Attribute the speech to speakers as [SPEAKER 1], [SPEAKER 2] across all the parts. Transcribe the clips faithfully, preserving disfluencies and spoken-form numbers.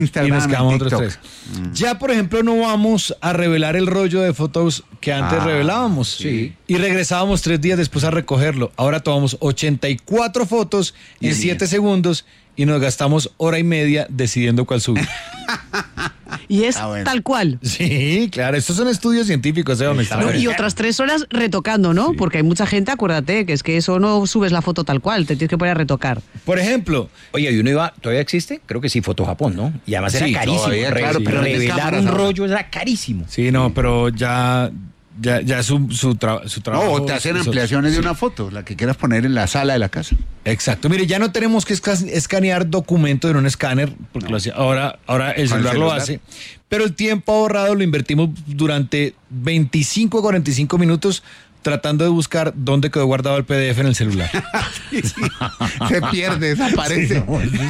[SPEAKER 1] Instagram,
[SPEAKER 2] y nos quedamos otros
[SPEAKER 1] TikTok.
[SPEAKER 2] tres. Mm. Ya, por ejemplo, no vamos a revelar el rollo de fotos que antes
[SPEAKER 1] Ah,
[SPEAKER 2] revelábamos.
[SPEAKER 1] sí.
[SPEAKER 2] Y regresábamos tres días después a recogerlo. Ahora tomamos ochenta y cuatro fotos en siete segundos y nos gastamos hora y media decidiendo cuál subir.
[SPEAKER 3] Y es
[SPEAKER 1] Ah, bueno.
[SPEAKER 3] tal cual.
[SPEAKER 2] Sí, claro, estos son estudios científicos, ¿eh? Me está
[SPEAKER 3] No, y
[SPEAKER 2] bien.
[SPEAKER 3] otras tres horas retocando, ¿no? Porque hay mucha gente, acuérdate, que es que eso no subes la foto tal cual, te tienes que poner a retocar.
[SPEAKER 2] Por ejemplo,
[SPEAKER 4] Oye, y uno iba, ¿todavía existe? Creo que sí, Foto Japón, ¿no? Y además era
[SPEAKER 1] Sí,
[SPEAKER 4] carísimo.
[SPEAKER 1] todavía,
[SPEAKER 4] Re-
[SPEAKER 1] claro, pero en
[SPEAKER 4] revelar
[SPEAKER 1] cámaras
[SPEAKER 4] un
[SPEAKER 1] ahora.
[SPEAKER 4] rollo era carísimo.
[SPEAKER 2] sí, no, pero ya, ya, ya su, su, tra- su
[SPEAKER 1] No,
[SPEAKER 2] trabajo.
[SPEAKER 1] o te hacen
[SPEAKER 2] eso-
[SPEAKER 1] ampliaciones de una foto, la que quieras poner en la sala de la casa.
[SPEAKER 2] Exacto. Mire, ya no tenemos que esca- escanear documentos en un escáner, porque lo hacía- ahora, ahora el
[SPEAKER 1] Con el
[SPEAKER 2] celular lo
[SPEAKER 1] celular.
[SPEAKER 2] hace. Pero el tiempo ahorrado lo invertimos durante veinticinco a cuarenta y cinco minutos tratando de buscar dónde quedó guardado el P D F en el celular.
[SPEAKER 1] Se pierde, desaparece.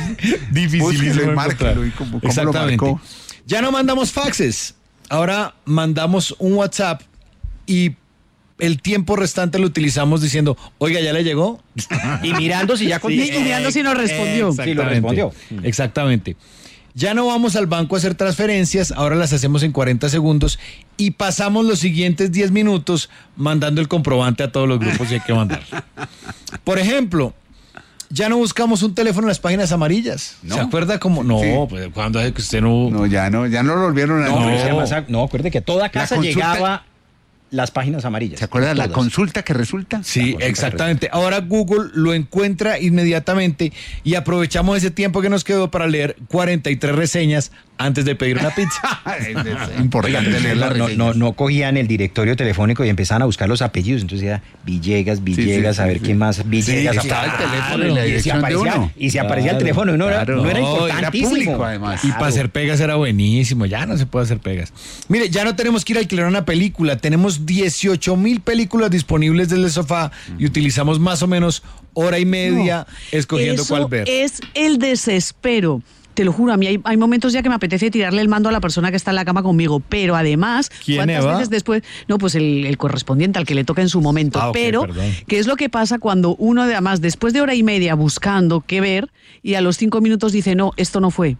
[SPEAKER 1] Búsquelo y márquelo, y cómo- cómo lo
[SPEAKER 2] Exactamente.
[SPEAKER 1] marcó.
[SPEAKER 2] Ya no mandamos faxes. Ahora mandamos un WhatsApp y el tiempo restante lo utilizamos diciendo, oiga, ¿ya le llegó?
[SPEAKER 4] Y mirando si ya
[SPEAKER 3] Y,
[SPEAKER 4] contestó.
[SPEAKER 3] y mirando si nos respondió.
[SPEAKER 4] Sí, lo respondió.
[SPEAKER 2] Exactamente. Ya no vamos al banco a hacer transferencias, ahora las hacemos en cuarenta segundos y pasamos los siguientes diez minutos mandando el comprobante a todos los grupos que hay que mandar. Por ejemplo, ya no buscamos un teléfono en las páginas amarillas.
[SPEAKER 1] ¿No?
[SPEAKER 2] ¿Se acuerda cómo? No,
[SPEAKER 1] Sí.
[SPEAKER 2] pues cuando es que usted no...
[SPEAKER 1] No, ya no, ya no lo volvieron a
[SPEAKER 4] No, pero
[SPEAKER 1] no.
[SPEAKER 4] se llama esa- no, acuérdate que toda casa
[SPEAKER 1] consulta-
[SPEAKER 4] llegaba las páginas amarillas.
[SPEAKER 1] ¿Se acuerda de la
[SPEAKER 4] Todas.
[SPEAKER 1] consulta que resulta?
[SPEAKER 2] Sí,
[SPEAKER 4] consulta
[SPEAKER 2] exactamente. Ahora Google lo encuentra inmediatamente y aprovechamos ese tiempo que nos quedó para leer cuarenta y tres reseñas antes de pedir una pizza.
[SPEAKER 1] Es, es importante leer la
[SPEAKER 4] No, no,
[SPEAKER 1] reseña.
[SPEAKER 4] no, no cogían el directorio telefónico y empezaban a buscar los apellidos. Entonces era Villegas, Villegas,
[SPEAKER 1] sí,
[SPEAKER 4] a ver
[SPEAKER 1] sí.
[SPEAKER 4] quién más. Villegas.
[SPEAKER 1] Sí, estaba el teléfono y la
[SPEAKER 4] y se
[SPEAKER 1] dirección de
[SPEAKER 4] aparecía,
[SPEAKER 1] uno.
[SPEAKER 4] y se aparecía el
[SPEAKER 2] Claro,
[SPEAKER 4] teléfono. Y no, era-
[SPEAKER 1] claro.
[SPEAKER 4] no era
[SPEAKER 1] No, era
[SPEAKER 4] importantísimo.
[SPEAKER 1] público, además.
[SPEAKER 2] Y
[SPEAKER 4] Claro.
[SPEAKER 2] para hacer pegas era buenísimo, ya no se puede hacer pegas. Mire, ya no tenemos que ir a alquilar una película, tenemos dieciocho mil películas disponibles desde el sofá y utilizamos más o menos hora y media escogiendo
[SPEAKER 3] Eso
[SPEAKER 2] cuál ver.
[SPEAKER 3] es el desespero. Te lo juro, a mí hay, hay momentos ya que me apetece tirarle el mando a la persona que está en la cama conmigo, pero además,
[SPEAKER 2] ¿Quién,
[SPEAKER 3] ¿cuántas
[SPEAKER 2] Eva?
[SPEAKER 3] veces después? No, pues el, el correspondiente al que le toca en su momento.
[SPEAKER 2] Ah, ok,
[SPEAKER 3] pero,
[SPEAKER 2] perdón.
[SPEAKER 3] ¿qué es lo que pasa cuando uno, además, después de hora y media buscando qué ver, y a los cinco minutos dice, no, esto no fue?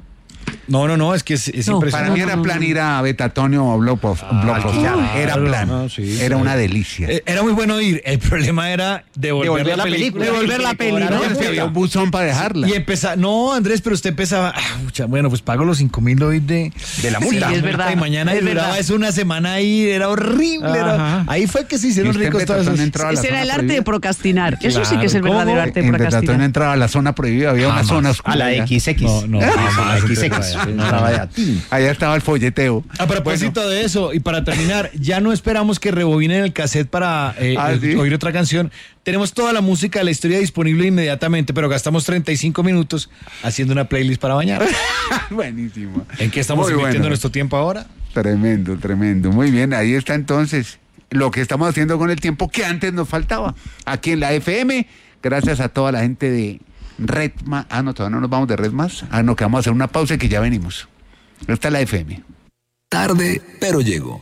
[SPEAKER 2] No, no, no, es que es, es
[SPEAKER 3] No,
[SPEAKER 2] impresionante.
[SPEAKER 1] Para mí
[SPEAKER 3] No,
[SPEAKER 1] era
[SPEAKER 3] no,
[SPEAKER 1] plan
[SPEAKER 3] no.
[SPEAKER 1] ir a Betatonio o Blockbuster. Blockbuster.
[SPEAKER 2] claro,
[SPEAKER 1] Era plan.
[SPEAKER 2] no, sí,
[SPEAKER 1] era
[SPEAKER 2] claro.
[SPEAKER 1] una delicia.
[SPEAKER 2] Eh, Era muy bueno ir, el problema era devolver,
[SPEAKER 4] Devolver
[SPEAKER 2] la,
[SPEAKER 4] la
[SPEAKER 2] película.
[SPEAKER 4] película.
[SPEAKER 3] Devolver la
[SPEAKER 4] Y
[SPEAKER 3] peli,
[SPEAKER 4] cobrar
[SPEAKER 3] ¿no?
[SPEAKER 4] la
[SPEAKER 1] Es que
[SPEAKER 4] multa.
[SPEAKER 1] había un buzón para dejarla.
[SPEAKER 2] Y empezar, no, Andrés, pero usted empezaba, ah, pucha, bueno, pues pago los cinco mil hoy de,
[SPEAKER 4] De la
[SPEAKER 3] Sí,
[SPEAKER 4] multa.
[SPEAKER 3] es verdad.
[SPEAKER 2] Y mañana
[SPEAKER 3] es
[SPEAKER 2] duraba
[SPEAKER 3] verdad.
[SPEAKER 2] eso una semana ahí, era horrible. era-
[SPEAKER 4] Ajá.
[SPEAKER 2] ahí fue que se
[SPEAKER 1] Y
[SPEAKER 2] hicieron
[SPEAKER 1] usted en
[SPEAKER 2] ricos todos
[SPEAKER 1] Betatón
[SPEAKER 2] esos.
[SPEAKER 1] entraba a la
[SPEAKER 3] Ese era
[SPEAKER 1] zona
[SPEAKER 3] el arte de
[SPEAKER 1] prohibida.
[SPEAKER 3] procrastinar. Eso sí que es el
[SPEAKER 2] Claro,
[SPEAKER 3] verdadero
[SPEAKER 2] ¿cómo?
[SPEAKER 3] arte de
[SPEAKER 1] En Betatón
[SPEAKER 3] procrastinar.
[SPEAKER 1] entraba a la zona prohibida, había una
[SPEAKER 2] Jamás.
[SPEAKER 1] zona oscura.
[SPEAKER 4] A la
[SPEAKER 1] allá.
[SPEAKER 4] X X.
[SPEAKER 2] No, no,
[SPEAKER 4] Ah,
[SPEAKER 2] jamás,
[SPEAKER 4] la X
[SPEAKER 2] no
[SPEAKER 4] X.
[SPEAKER 2] se puede.
[SPEAKER 4] Estaba de a ti.
[SPEAKER 1] Allá estaba el folleteo.
[SPEAKER 2] A propósito de eso, y para terminar, ya no esperamos que rebobinen el cassette para eh,
[SPEAKER 1] Ah,
[SPEAKER 2] eh,
[SPEAKER 1] ¿sí?
[SPEAKER 2] oír otra canción. Tenemos toda la música de la historia disponible inmediatamente, pero gastamos treinta y cinco minutos haciendo una playlist para bañar.
[SPEAKER 1] Buenísimo.
[SPEAKER 2] ¿En qué estamos
[SPEAKER 1] Muy
[SPEAKER 2] invirtiendo
[SPEAKER 1] bueno.
[SPEAKER 2] nuestro tiempo ahora?
[SPEAKER 1] Tremendo, tremendo. Muy bien, ahí está entonces lo que estamos haciendo con el tiempo que antes nos faltaba. Aquí en la F M, gracias a toda la gente de Red Más. Ah, no, todavía no nos vamos de Red Más. Ah, no, que vamos a hacer una pausa y que ya venimos. Esta es la F M.
[SPEAKER 5] Tarde, pero llego.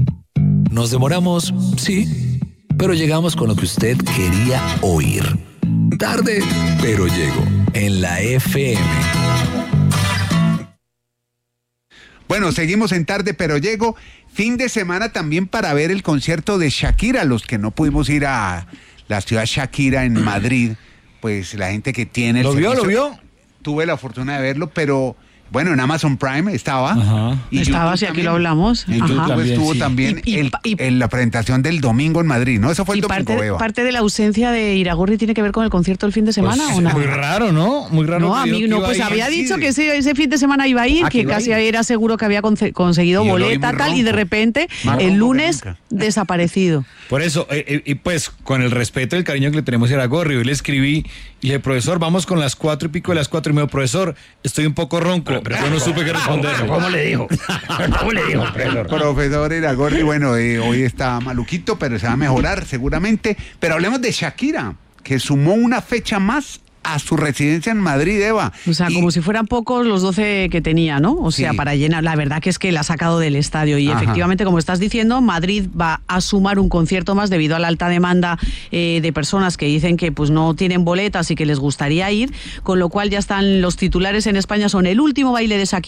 [SPEAKER 5] Nos demoramos, sí, pero llegamos con lo que usted quería oír. Tarde, pero llego. En la F M.
[SPEAKER 1] Bueno, seguimos en tarde, pero llego. Fin de semana también para ver el concierto de Shakira. Los que no pudimos ir a la ciudad Shakira en Madrid, pues la gente que tiene el
[SPEAKER 2] ¿Lo vio, lo
[SPEAKER 1] servicio-
[SPEAKER 2] vio?
[SPEAKER 1] Tuve la fortuna de verlo, pero bueno, en Amazon Prime estaba.
[SPEAKER 2] Ajá.
[SPEAKER 1] Y
[SPEAKER 3] Estaba,
[SPEAKER 1] YouTube
[SPEAKER 3] sí, aquí
[SPEAKER 1] también.
[SPEAKER 3] lo hablamos.
[SPEAKER 1] En YouTube
[SPEAKER 3] Ajá.
[SPEAKER 2] También,
[SPEAKER 1] estuvo
[SPEAKER 2] sí.
[SPEAKER 1] también
[SPEAKER 3] Y- y
[SPEAKER 1] el-
[SPEAKER 3] pa- y-
[SPEAKER 1] en la presentación del domingo en Madrid, ¿no? Eso fue el
[SPEAKER 3] Y
[SPEAKER 1] domingo,
[SPEAKER 3] parte,
[SPEAKER 1] Eva.
[SPEAKER 3] parte de la ausencia de Iragorri tiene que ver con el concierto del fin de semana,
[SPEAKER 2] Pues,
[SPEAKER 3] ¿o no?
[SPEAKER 2] muy raro, ¿no? Muy raro.
[SPEAKER 3] No,
[SPEAKER 2] que
[SPEAKER 3] a
[SPEAKER 2] dijo
[SPEAKER 3] mí
[SPEAKER 2] que
[SPEAKER 3] no,
[SPEAKER 2] iba
[SPEAKER 3] pues
[SPEAKER 2] a ir.
[SPEAKER 3] había
[SPEAKER 1] sí,
[SPEAKER 3] dicho
[SPEAKER 1] sí.
[SPEAKER 3] que ese, ese fin de semana iba a ir,
[SPEAKER 4] Ah, que
[SPEAKER 3] que
[SPEAKER 4] iba a
[SPEAKER 3] casi
[SPEAKER 4] ir.
[SPEAKER 3] era seguro que había conce- conseguido
[SPEAKER 1] Y yo lo vi
[SPEAKER 3] boleta,
[SPEAKER 1] muy
[SPEAKER 3] tal, y
[SPEAKER 1] ronco.
[SPEAKER 3] de repente
[SPEAKER 1] Más ronco
[SPEAKER 3] el
[SPEAKER 1] que
[SPEAKER 3] lunes
[SPEAKER 1] nunca.
[SPEAKER 3] desaparecido.
[SPEAKER 2] Por eso, eh, eh, y pues con el respeto y el cariño que le tenemos a Iragorri, hoy le escribí y le dije, profesor, vamos con las cuatro y pico de las cuatro y medio, profesor, estoy un poco ronco, yo no supe qué responderle.
[SPEAKER 4] ¿Cómo le dijo? ¿Cómo le dijo, profesor?
[SPEAKER 1] Profesor Iragorri, bueno, eh, hoy está maluquito, pero se va a mejorar seguramente. Pero hablemos de Shakira, que sumó una fecha más a su residencia en Madrid, Eva.
[SPEAKER 3] O sea,
[SPEAKER 1] Y-
[SPEAKER 3] como si fueran pocos los doce que tenía, ¿no? O sea,
[SPEAKER 1] Sí.
[SPEAKER 3] para llenar, la verdad que es que la ha sacado del estadio y
[SPEAKER 1] Ajá.
[SPEAKER 3] efectivamente, como estás diciendo, Madrid va a sumar un concierto más debido a la alta demanda eh, de personas que dicen que pues no tienen boletas y que les gustaría ir, con lo cual ya están los titulares en España, son el último baile de Shakira